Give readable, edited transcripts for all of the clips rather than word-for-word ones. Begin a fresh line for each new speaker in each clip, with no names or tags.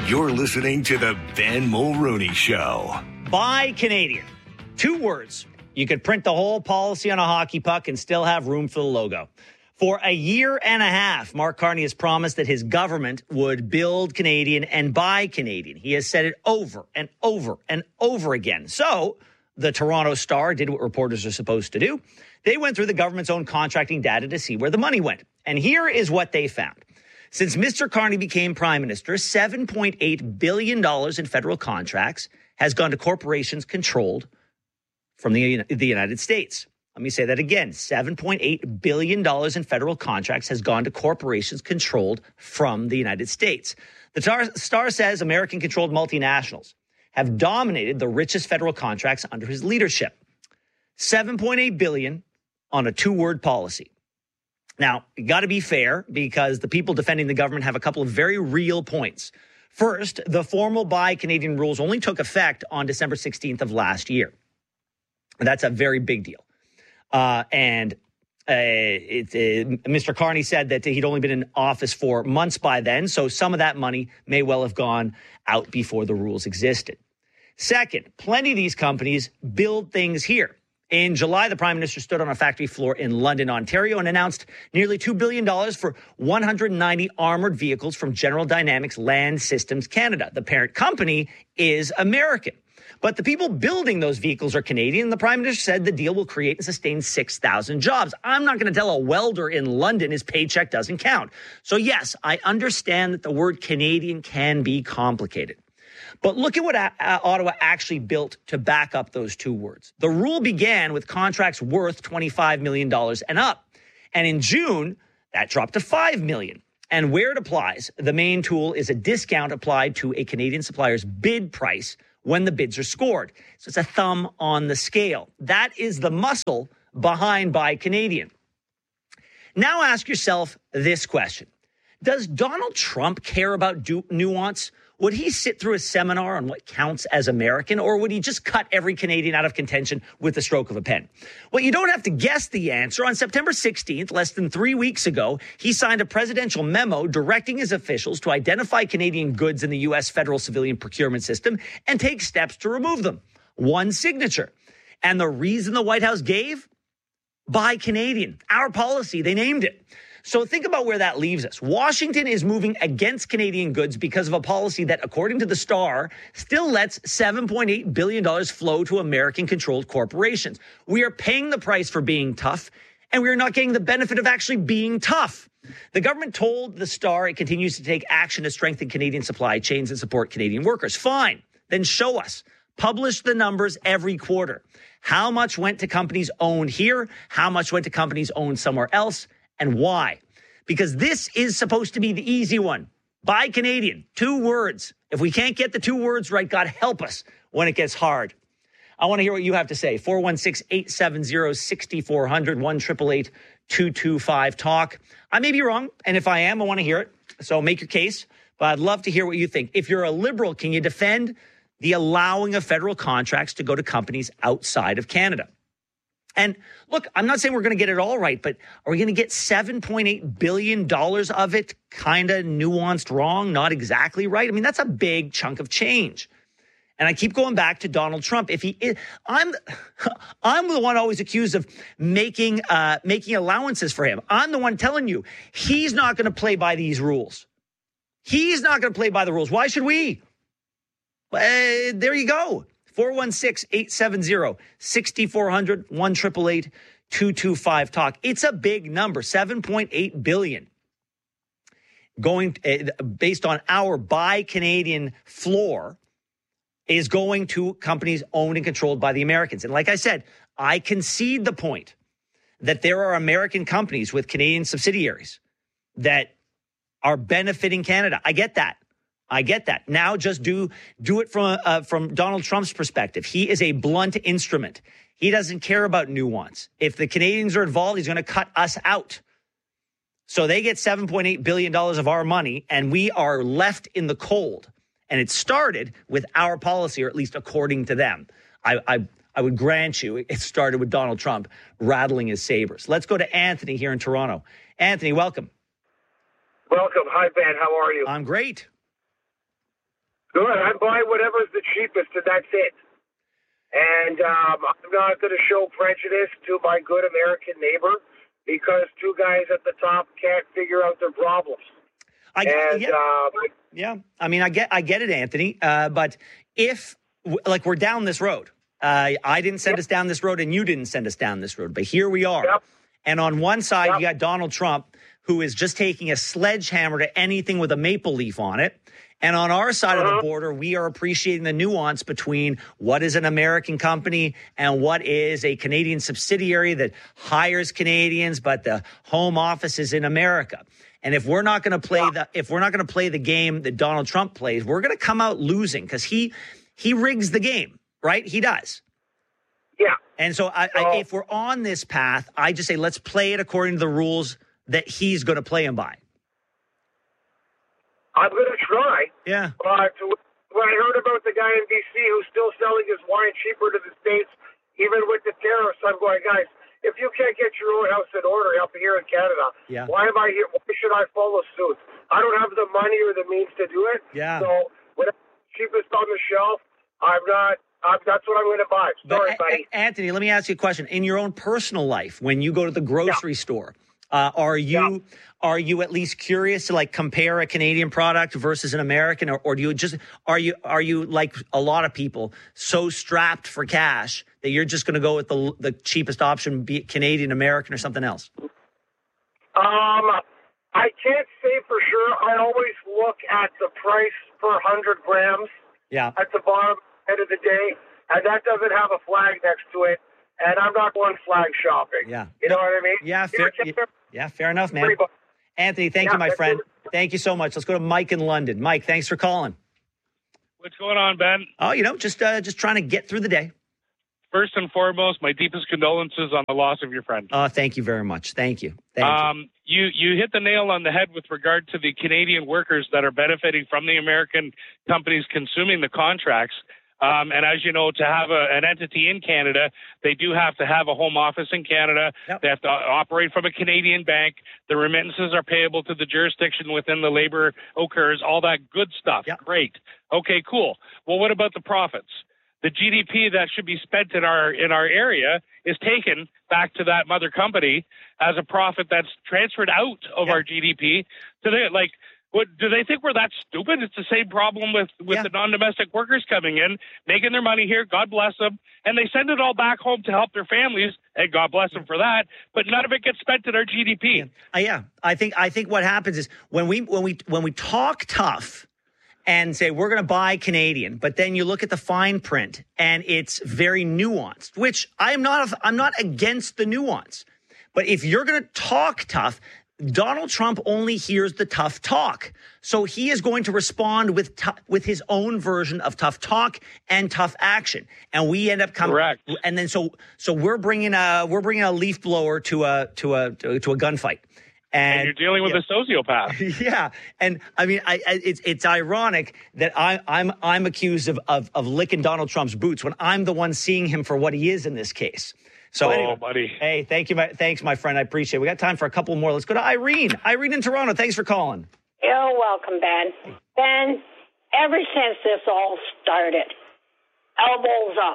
You're listening to the Ben Mulrooney Show.
Buy Canadian. 2 words. You could print the whole policy on a hockey puck and still have room for the logo. For a year and a half, Mark Carney has promised that his government would build Canadian and buy Canadian. He has said it over and over and over again. So the Toronto Star did what reporters are supposed to do. They went through the government's own contracting data to see where the money went. And here is what they found. Since Mr. Carney became prime minister, $7.8 billion in federal contracts has gone to corporations controlled from the United States. Let me say that again. $7.8 billion in federal contracts has gone to corporations controlled from the United States. The Star says American-controlled multinationals have dominated the richest federal contracts under his leadership. $7.8 billion on a 2-word policy. Now, you got to be fair because the people defending the government have a couple of very real points. First, the formal Buy Canadian rules only took effect on December 16th of last year. That's a very big deal. Mr. Carney said that he'd only been in office for months by then, so some of that money may well have gone out before the rules existed. Second, plenty of these companies build things here. In July, the Prime Minister stood on a factory floor in London, Ontario, and announced nearly $2 billion for 190 armored vehicles from General Dynamics Land Systems Canada. The parent company is American. But the people building those vehicles are Canadian. The Prime Minister said the deal will create and sustain 6,000 jobs. I'm not going to tell a welder in London his paycheck doesn't count. So yes, I understand that the word Canadian can be complicated. But look at what Ottawa actually built to back up those 2 words. The rule began with contracts worth $25 million and up. And in June, that dropped to $5 million. And where it applies, the main tool is a discount applied to a Canadian supplier's bid price when the bids are scored. So it's a thumb on the scale. That is the muscle behind Buy Canadian. Now ask yourself this question. Does Donald Trump care about nuance? Would he sit through a seminar on what counts as American, or would he just cut every Canadian out of contention with the stroke of a pen? Well, you don't have to guess the answer. On September 16th, less than 3 weeks ago, he signed a presidential memo directing his officials to identify Canadian goods in the U.S. federal civilian procurement system and take steps to remove them. 1 signature. And the reason the White House gave? Buy Canadian. Our policy, they named it. So think about where that leaves us. Washington is moving against Canadian goods because of a policy that, according to the Star, still lets $7.8 billion flow to American-controlled corporations. We are paying the price for being tough, and we are not getting the benefit of actually being tough. The government told the Star it continues to take action to strengthen Canadian supply chains and support Canadian workers. Fine. Then show us. Publish the numbers every quarter. How much went to companies owned here? How much went to companies owned somewhere else? And why? Because this is supposed to be the easy one. Buy Canadian. 2 words. If we can't get the 2 words right, God help us when it gets hard. I want to hear what you have to say. 416-870-6400, 1-888-225-TALK. I may be wrong, and if I am, I want to hear it. So make your case, but I'd love to hear what you think. If you're a liberal, can you defend the allowing of federal contracts to go to companies outside of Canada? And look, I'm not saying we're going to get it all right, but are we going to get $7.8 billion of it kind of nuanced wrong, not exactly right? I mean, that's a big chunk of change. And I keep going back to Donald Trump. If he is, I'm the one always accused of making allowances for him. I'm the one telling you he's not going to play by these rules. He's not going to play by the rules. Why should we? There you go. 416-870-6400, 1-888-225-TALK. It's a big number, $7.8 billion. Going, based on our Buy Canadian floor, is going to companies owned and controlled by the Americans. And like I said, I concede the point that there are American companies with Canadian subsidiaries that are benefiting Canada. I get that. Now just do it from Donald Trump's perspective. He is a blunt instrument. He doesn't care about nuance. If the Canadians are involved, he's going to cut us out. So they get $7.8 billion of our money, and we are left in the cold. And it started with our policy, or at least according to them. I would grant you it started with Donald Trump rattling his sabers. Let's go to Anthony here in Toronto. Anthony, welcome.
Welcome. Hi, Ben. How are you?
I'm great.
Good. I buy whatever's the cheapest, and that's it. And I'm not going to show prejudice to my good American neighbor because two guys at the top can't figure out their problems.
I get it, Anthony. But if, like, we're down this road, I didn't send us down this road and you didn't send us down this road, but here we are.
Yep.
And on one side, you got Donald Trump, who is just taking a sledgehammer to anything with a maple leaf on it. And on our side of the border, we are appreciating the nuance between what is an American company and what is a Canadian subsidiary that hires Canadians, but the home office is in America. And if we're not going to play the game that Donald Trump plays, we're going to come out losing because he rigs the game, right? He does.
Yeah.
And so if we're on this path, I just say let's play it according to the rules that he's going to play them by.
I'm going to try.
Yeah.
But when I heard about the guy in B.C. who's still selling his wine cheaper to the States, even with the tariffs, I'm going, guys, if you can't get your own house in order up here in Canada, why am I here? Why should I follow suit? I don't have the money or the means to do it.
Yeah.
So whatever's cheapest on the shelf, that's what I'm going to buy. Sorry, buddy.
Anthony, let me ask you a question. In your own personal life, when you go to the grocery store, are you at least curious to like compare a Canadian product versus an American, or do you just are you like a lot of people so strapped for cash that you're just going to go with the cheapest option, be it Canadian, American, or something else?
I can't say for sure. I always look at the price per 100 grams.
Yeah.
At the bottom end of the day, and that doesn't have a flag next to it. And I'm not going flag shopping.
Yeah.
You know what I mean?
Yeah, fair enough, man. Anthony, thank you, my friend. Thank you so much. Let's go to Mike in London. Mike, thanks for calling.
What's going on, Ben?
Oh, just trying to get through the day.
First and foremost, my deepest condolences on the loss of your friend.
Thank you very much. Thank you.
You hit the nail on the head with regard to the Canadian workers that are benefiting from the American companies consuming the contracts. And as you know, to have an entity in Canada, they do have to have a home office in Canada. Yep. They have to operate from a Canadian bank. The remittances are payable to the jurisdiction within the labor occurs, all that good stuff.
Yep.
Great. Okay, cool. Well, what about the profits? The GDP that should be spent in our area is taken back to that mother company as a profit that's transferred out of our GDP to the What, do they think we're that stupid? It's the same problem with the non-domestic workers coming in, making their money here, God bless them, and they send it all back home to help their families, and God bless them for that, but none of it gets spent in our GDP.
I think what happens is when we talk tough and say we're going to buy Canadian, but then you look at the fine print and it's very nuanced, which I'm not against the nuance. But if you're going to talk tough, Donald Trump only hears the tough talk. So he is going to respond with his own version of tough talk and tough action. And we end up coming.
Correct.
And then so we're bringing a leaf blower to a gunfight.
And you're dealing with a sociopath.
Yeah. And I mean, it's ironic that I'm accused of licking Donald Trump's boots when I'm the one seeing him for what he is in this case. So anyway,
buddy.
Hey, thanks, my friend. I appreciate it. We got time for a couple more. Let's go to Irene. Irene in Toronto. Thanks for calling.
You're welcome, Ben. Ben, ever since this all started, elbows up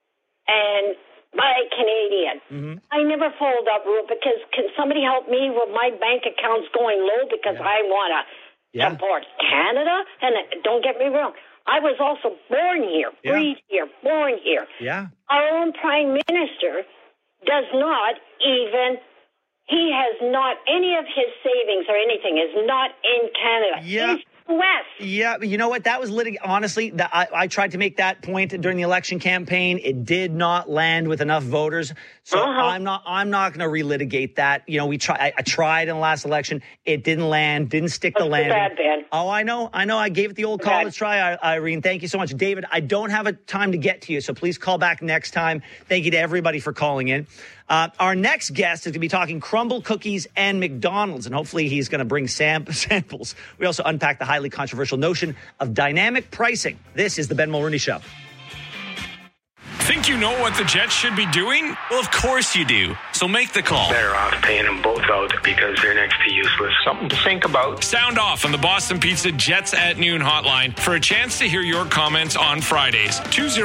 and buy Canadian. Mm-hmm. I never followed that rule because can somebody help me with my bank accounts going low because I want to support Canada? And don't get me wrong. I was also born here, breathed here, born here.
Yeah.
Our own prime minister does not even, he has not, any of his savings or anything is not in Canada.
Yeah.
He's West.
Yeah, you know what? That was honestly, I tried to make that point during the election campaign. It did not land with enough voters. So I'm not going to relitigate that. You know, I tried in the last election. It didn't land, didn't stick the landing.
Bad, Ben.
Oh, I know. I gave it the old college try, Irene. Thank you so much. David, I don't have a time to get to you, so please call back next time. Thank you to everybody for calling in. Our next guest is going to be talking crumble cookies and McDonald's, and hopefully he's going to bring samples. We also unpack the highly controversial notion of dynamic pricing. This is the Ben Mulroney Show.
Think you know what the Jets should be doing? Well, of course you do. So make the call.
Better off paying them both out because they're next to useless. Something to think about.
Sound off on the Boston Pizza Jets at Noon hotline for a chance to hear your comments on Fridays.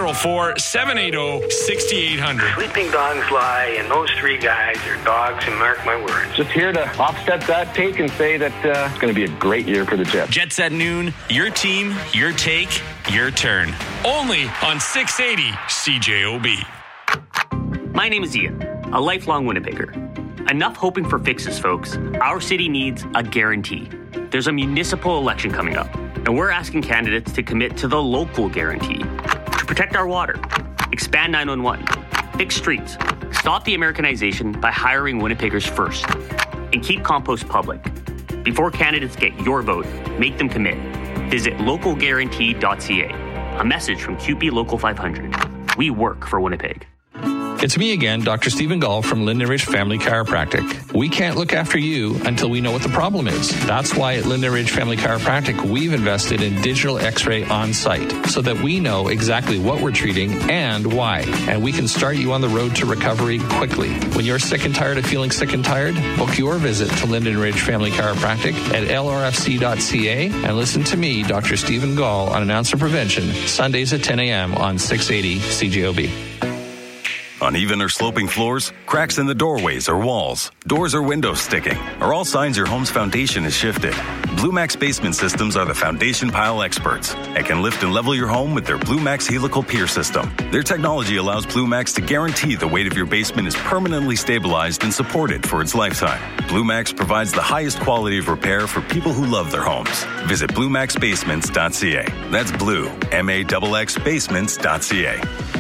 204-780-6800.
Sleeping dogs lie, and those three guys are dogs, and mark my words.
Just here to offset that take and say that it's going to be a great year for the Jets.
Jets at Noon, your team, your take, your turn. Only on 680 CJOB.
My name is Ian, a lifelong Winnipegger. Enough hoping for fixes, folks. Our city needs a guarantee. There's a municipal election coming up, and we're asking candidates to commit to the local guarantee. To protect our water, expand 911, fix streets, stop the Americanization by hiring Winnipeggers first, and keep compost public. Before candidates get your vote, make them commit. Visit localguarantee.ca. A message from QP Local 500. We work for Winnipeg.
It's me again, Dr. Stephen Gall from Linden Ridge Family Chiropractic. We can't look after you until we know what the problem is. That's why at Linden Ridge Family Chiropractic, we've invested in digital x-ray on site so that we know exactly what we're treating and why. And we can start you on the road to recovery quickly. When you're sick and tired of feeling sick and tired, book your visit to Linden Ridge Family Chiropractic at lrfc.ca and listen to me, Dr. Stephen Gall, on An Ounce of Prevention, Sundays at 10 a.m. on 680 CJOB.
Uneven or sloping floors, cracks in the doorways or walls, doors or windows sticking are all signs your home's foundation is shifted. Blue Max Basement Systems are the foundation pile experts and can lift and level your home with their Blue Max Helical Pier System. Their technology allows Blue Max to guarantee the weight of your basement is permanently stabilized and supported for its lifetime. Blue Max provides the highest quality of repair for people who love their homes. Visit BlueMaxBasements.ca. That's Blue, M-A-X-X Basements.ca.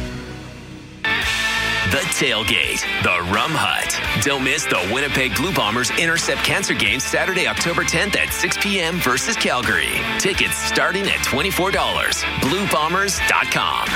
The Tailgate, the Rum Hut. Don't miss the Winnipeg Blue Bombers Intercept Cancer game Saturday, October 10th at 6 p.m. versus Calgary. Tickets starting at $24. BlueBombers.com.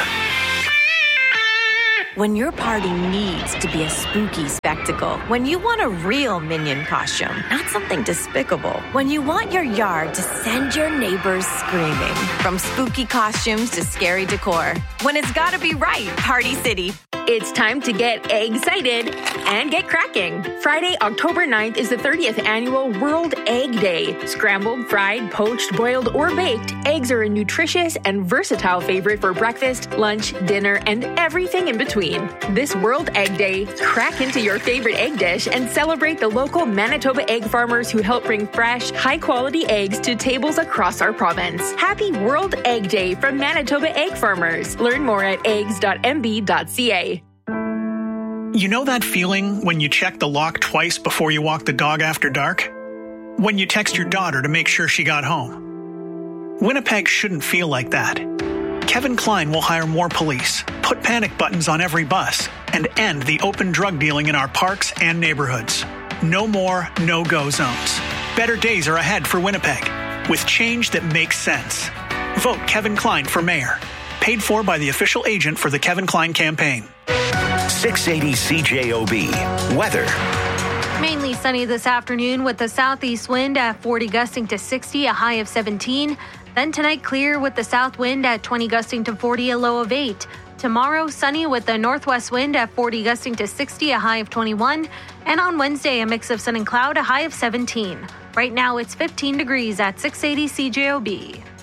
When your party needs to be a spooky spectacle, when you want a real Minion costume, not something despicable, when you want your yard to send your neighbors screaming, from spooky costumes to scary decor, when it's gotta be right, Party City.
It's time to get excited and get cracking. Friday, October 9th is the 30th annual World Egg Day. Scrambled, fried, poached, boiled, or baked, eggs are a nutritious and versatile favorite for breakfast, lunch, dinner, and everything in between. This World Egg Day, crack into your favorite egg dish and celebrate the local Manitoba egg farmers who help bring fresh, high-quality eggs to tables across our province. Happy World Egg Day from Manitoba Egg Farmers. Learn more at eggs.mb.ca.
You know that feeling when you check the lock twice before you walk the dog after dark? When you text your daughter to make sure she got home? Winnipeg shouldn't feel like that. Kevin Klein will hire more police, put panic buttons on every bus, and end the open drug dealing in our parks and neighborhoods. No more no-go zones. Better days are ahead for Winnipeg, with change that makes sense. Vote Kevin Klein for mayor. Paid for by the official agent for the Kevin Klein campaign.
680 CJOB. Weather.
Mainly sunny this afternoon with the southeast wind at 40 gusting to 60, a high of 17. Then tonight clear with the south wind at 20 gusting to 40, a low of 8. Tomorrow sunny with the northwest wind at 40 gusting to 60, a high of 21. And on Wednesday a mix of sun and cloud, a high of 17. Right now it's 15 degrees at 680 CJOB.